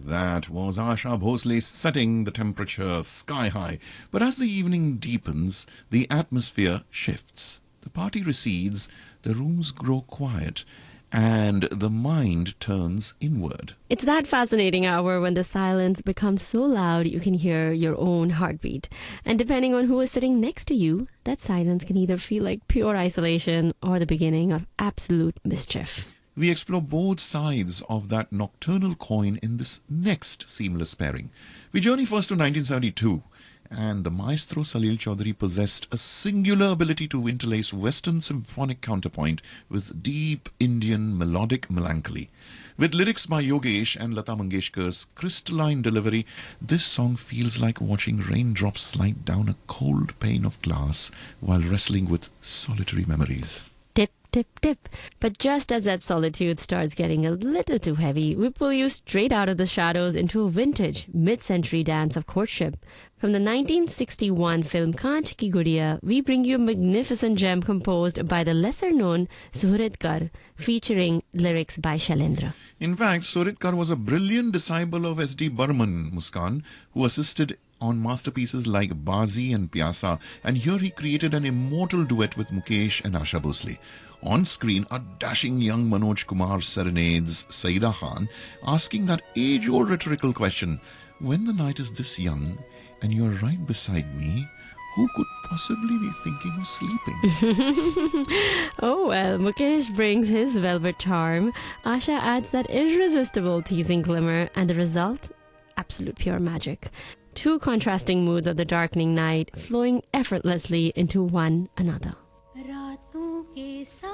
that was Asha Bhosle setting the temperature sky high. But as the evening deepens, the atmosphere shifts. The party recedes, the rooms grow quiet, and the mind turns inward. It's that fascinating hour when the silence becomes so loud you can hear your own heartbeat. And depending on who is sitting next to you, that silence can either feel like pure isolation or the beginning of absolute mischief. We explore both sides of that nocturnal coin in this next seamless pairing. We journey first to 1972. And the maestro Salil Chaudhary possessed a singular ability to interlace Western symphonic counterpoint with deep Indian melodic melancholy. With lyrics by Yogesh and Lata Mangeshkar's crystalline delivery, this song feels like watching raindrops slide down a cold pane of glass while wrestling with solitary memories. Tip, tip, tip. But just as that solitude starts getting a little too heavy, we pull you straight out of the shadows into a vintage, mid-century dance of courtship. From the 1961 film Kaanch Ki Gudiya, we bring you a magnificent gem composed by the lesser-known Suhritkar, featuring lyrics by Shailendra. In fact, Suhritkar was a brilliant disciple of S.D. Burman, Muskan, who assisted on masterpieces like Bazi and Pyasa, and here he created an immortal duet with Mukesh and Asha Bhosle. On screen, a dashing young Manoj Kumar serenades Saida Khan, asking that age-old rhetorical question, when the night is this young and you are right beside me, who could possibly be thinking of sleeping? Oh well, Mukesh brings his velvet charm, Asha adds that irresistible teasing glimmer, and the result? Absolute pure magic. Two contrasting moods of the darkening night flowing effortlessly into one another.